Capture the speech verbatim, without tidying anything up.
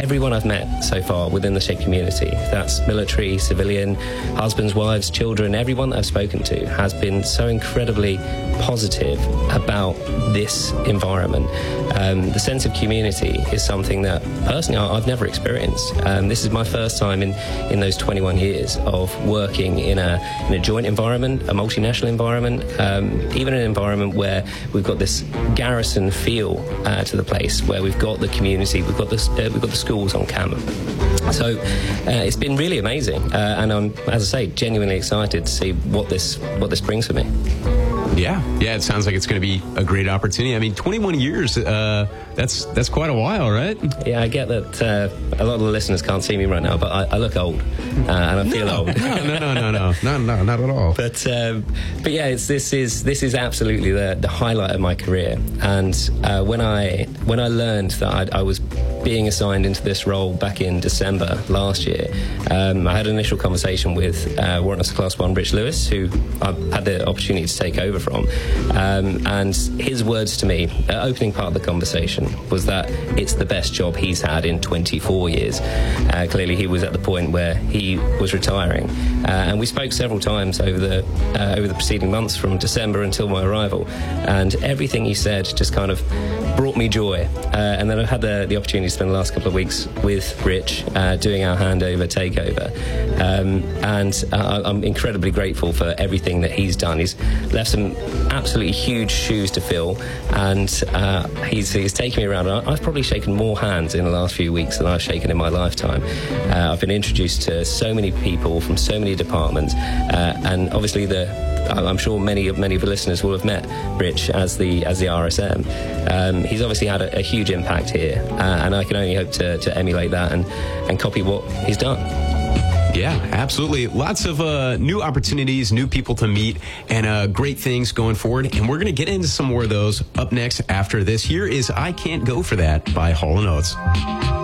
everyone I've met so far within the SHAPE community, that's military, civilian, husbands, wives, children, everyone that I've spoken to has been so incredibly positive about this environment. Um, the sense of community is something that personally I, I've never experienced. Um, this is my first time in, in those twenty-one years of working in a, in a joint environment, a multinational environment, um, even an environment where we've got this garrison feel uh, to the place, where we've got the community, we've got the, uh, we've got the schools on camp. So uh, it's been really amazing, uh, and I'm, as I say, genuinely excited to see what this what this brings for me. Yeah, yeah, it sounds like it's going to be a great opportunity. I mean, twenty-one years, uh, that's that's quite a while, right? Yeah, I get that uh, a lot of the listeners can't see me right now, but I, I look old, uh, and I feel no, old. no, no, no, no, no, no, no, not at all. But um, but yeah, it's, this is this is absolutely the, the highlight of my career. And uh, when I when I learned that I, I was being assigned into this role back in December last year, um, I had an initial conversation with uh, Warrant Officer Class One Rich Lewis, who I've had the opportunity to take over from, um, and his words to me, uh, opening part of the conversation, was that it's the best job he's had in twenty-four years. Uh, clearly, he was at the point where he was retiring, uh, and we spoke several times over the uh, over the preceding months, from December until my arrival, and everything he said just kind of brought me joy. Uh, and then I've had the, the opportunity to spend the last couple of weeks with Rich, uh, doing our handover takeover, um, and uh, I'm incredibly grateful for everything that he's done. He's left some absolutely huge shoes to fill, and uh, he's, he's taken me around. I've probably shaken more hands in the last few weeks than I've shaken in my lifetime. Uh, I've been introduced to so many people from so many departments, uh, and obviously the I'm sure many of many of the listeners will have met Rich as the as the R S M. Um, he's obviously had a, a huge impact here, uh, and I can only hope to, to emulate that and, and copy what he's done. Yeah, absolutely. Lots of uh, new opportunities, new people to meet, and uh, great things going forward. And we're going to get into some more of those up next after this. Here is I Can't Go For That by Hall and Oates.